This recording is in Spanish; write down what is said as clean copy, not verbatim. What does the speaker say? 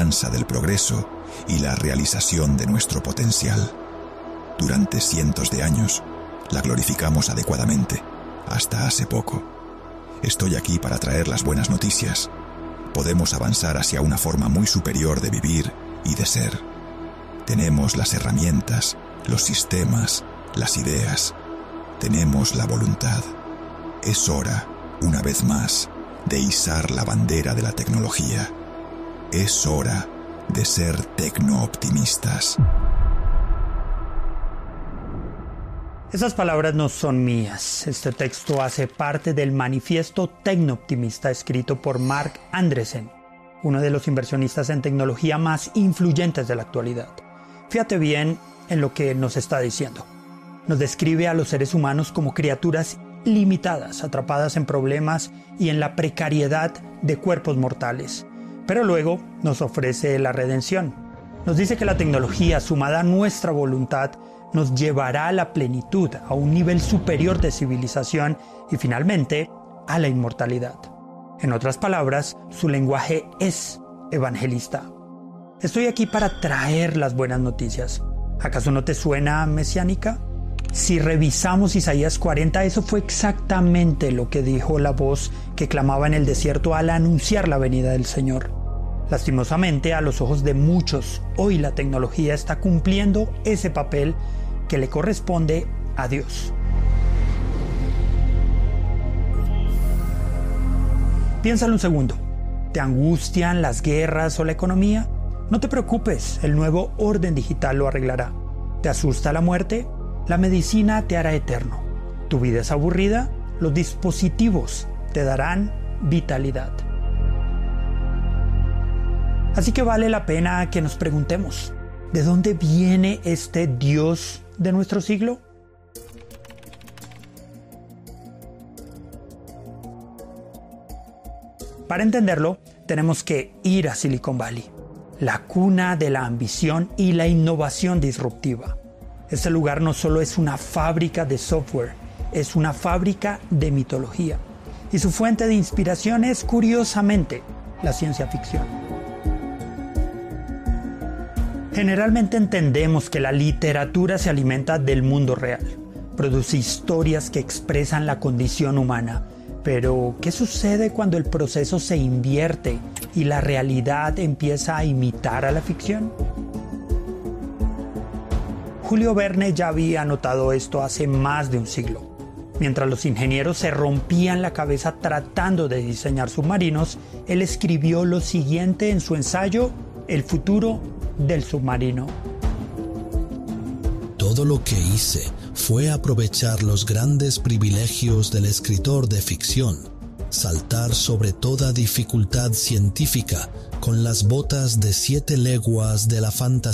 danza del progreso y la realización de nuestro potencial. Durante cientos de años, la glorificamos adecuadamente, hasta hace poco. Estoy aquí para traer las buenas noticias. Podemos avanzar hacia una forma muy superior de vivir y de ser. Tenemos las herramientas, los sistemas, las ideas. Tenemos la voluntad. Es hora, una vez más, de izar la bandera de la tecnología. Es hora de ser tecno-optimistas. Esas palabras no son mías. Este texto hace parte del manifiesto tecno-optimista escrito por Marc Andreessen, uno de los inversionistas en tecnología más influyentes de la actualidad. Fíjate bien en lo que nos está diciendo. Nos describe a los seres humanos como criaturas limitadas, atrapadas en problemas y en la precariedad de cuerpos mortales. Pero luego nos ofrece la redención. Nos dice que la tecnología, sumada a nuestra voluntad, nos llevará a la plenitud, a un nivel superior de civilización y finalmente a la inmortalidad. En otras palabras, su lenguaje es evangelista. Estoy aquí para traer las buenas noticias. ¿Acaso no te suena mesiánica? Si revisamos Isaías 40, eso fue exactamente lo que dijo la voz que clamaba en el desierto al anunciar la venida del Señor. Lastimosamente, a los ojos de muchos, hoy la tecnología está cumpliendo ese papel que le corresponde a Dios. Piénsalo un segundo. ¿Te angustian las guerras o la economía? No te preocupes, el nuevo orden digital lo arreglará. ¿Te asusta la muerte? La medicina te hará eterno. ¿Tu vida es aburrida? Los dispositivos te darán vitalidad. Así que vale la pena que nos preguntemos, ¿de dónde viene este Dios de nuestro siglo? Para entenderlo, tenemos que ir a Silicon Valley, la cuna de la ambición y la innovación disruptiva. Este lugar no solo es una fábrica de software, es una fábrica de mitología. Y su fuente de inspiración es, curiosamente, la ciencia ficción. Generalmente entendemos que la literatura se alimenta del mundo real, produce historias que expresan la condición humana. Pero, ¿qué sucede cuando el proceso se invierte y la realidad empieza a imitar a la ficción? Julio Verne ya había notado esto hace más de un siglo. Mientras los ingenieros se rompían la cabeza tratando de diseñar submarinos, él escribió lo siguiente en su ensayo El futuro del submarino. Todo lo que hice fue aprovechar los grandes privilegios del escritor de ficción, saltar sobre toda dificultad científica con las botas de 7 leguas de la fantasía.